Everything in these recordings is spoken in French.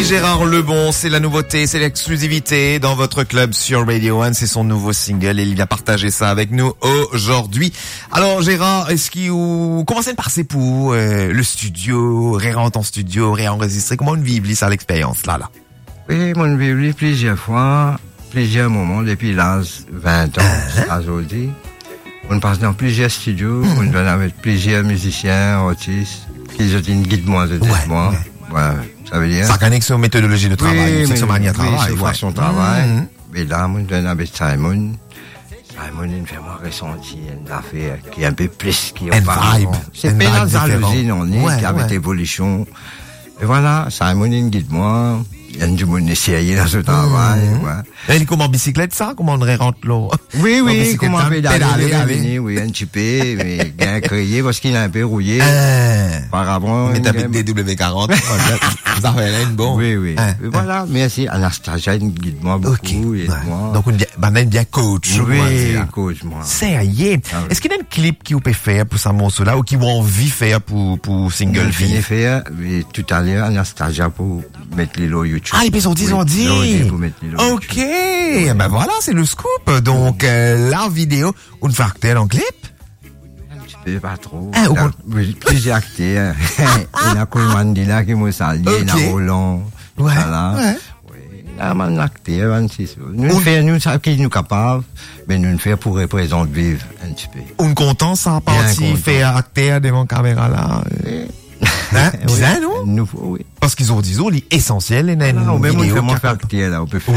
Gérard Lebon, c'est la nouveauté, c'est l'exclusivité dans votre club sur Radio One, c'est son nouveau single et il vient partager ça avec nous aujourd'hui. Alors Gérard, est-ce qu'il commencez par passer pour le studio, réenregistrer en studio, réenregistrer, comment on vit ça l'expérience là? Oui, on vit plusieurs fois, plusieurs moments depuis l'âge 20 ans aujourd'hui. On passe dans plusieurs studios, on donne avec plusieurs musiciens, artistes, qui ont une guide-moi de moi. Voilà. Ça veut dire. Ça connaît sur méthodologie de travail, c'est son manière de travail. Oui, son travail. Mais là, moi, je donne avec Simon. Simon, il me fait moi ressentir une affaire qui est un peu plus qui est vibe. C'est pas la jalousie, on est, qui avait évolution. Et voilà, Simon, il guide moi. Il y a du monde sérieux dans ce travail. Et il comment bicyclette ça? Comment on rentre l'eau? Oui, comment pédaler, oui, un petit peu, mais bien crié parce qu'il est un peu rouillé. Par rapport. Mais t'as des W40. Vous avez l'air bon. Oui. Et voilà, merci. Anastasia, il guide moi beaucoup, et moi. Donc, on est bien coach. Oui, coach, moi. Sérieux. Est-ce qu'il y a un clip qui vous peut faire pour ce morceau-là ou qui vous envie faire pour single vie? Je vais faire, tout à l'heure, Anastasia pour mettre les lots YouTube. Ah, ils ont dit. Ok. Ben voilà, c'est le scoop. Donc, la vidéo, une facteur en clip? Pas trop. Plusieurs acteurs. Il y a Mandela qui m'a salué, il y a Roland. Voilà. Il y a un acteur, nous savons qu'ils sont capables, mais nous faisons pour représenter vivre un petit peu. On content, ça a parti, faire acteur devant caméra là. Bien, non? Nous, oui. Parce qu'ils ont dit, l'essentiel, et non, même on fait moins faire acteur, là, on peut faire.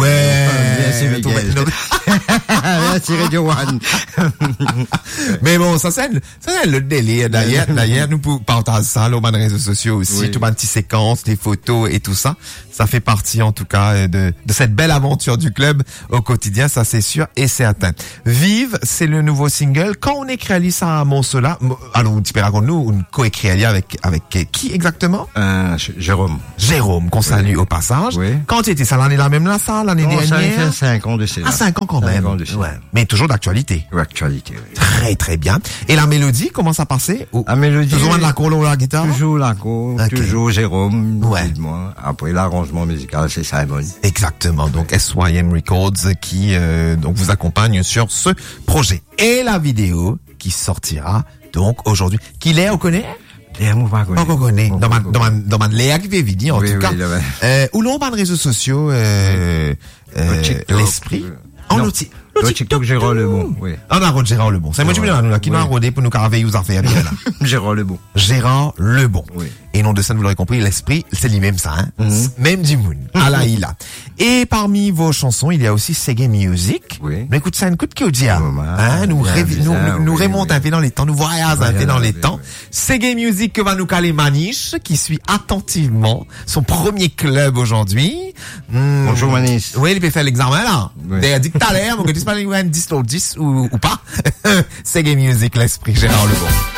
Merci, Radio One. Mais bon, ça c'est le délire. D'ailleurs, nous pouvons partager ça, sur les réseaux sociaux aussi, tout un petit séquence, des photos et tout ça. Ça fait partie, en tout cas, de cette belle aventure du club au quotidien, ça c'est sûr et certain. Vive, c'est le nouveau single. Quand on écrit ça à Monceau-là, alors, tu peux raconter-nous, une co-écrit avec qui exactement? Jérôme, qu'on salue au passage. Oui. Quand tu étais ça, l'année là même là, ça, l'année dernière? Ça fait 5 ans de cela. 5 ans quand même. Mais toujours d'actualité. Actualité, oui. Très, très bien. Et la mélodie, comment ça passait? La mélodie. Toujours de la cour ou la guitare? Toujours la cour, toujours Jérôme. Moi. Après, l'arrangement musical, c'est Simon. Exactement. Donc, SYM Records qui, donc, vous accompagne sur ce projet. Et la vidéo qui sortira, donc, aujourd'hui. Qui l'est, on connaît? Léa, on connaît. Dans ma Léa qui fait vidéo, en tout cas. Où l'on parle de réseaux sociaux, l'esprit. Le TikTok, Gérard Lebon, oui. On a Gérard Lebon. C'est moi, tu me dis, nous, qui nous a rodé pour nous carver, vous en faire bien, là. Gérard Lebon. Gérard Lebon. Oui. Et nom de ça, vous l'aurez compris, l'esprit, c'est lui-même ça, hein. Même du moon. Allah, il a. Et parmi vos chansons, il y a aussi Seggae Music. Oui. Mais écoute, c'est un coup de Kyodia. Nous remontons un peu dans les temps, nous voyageons un peu dans les temps. Seggae Music que va nous caler Maniche, qui suit attentivement son premier club aujourd'hui. Bonjour Maniche. Oui, il peut faire l'examen, là. Il a dit que t'as l'air, que tu sais pas, 10 ou pas. Seggae Music, l'esprit, Gérard Lebon.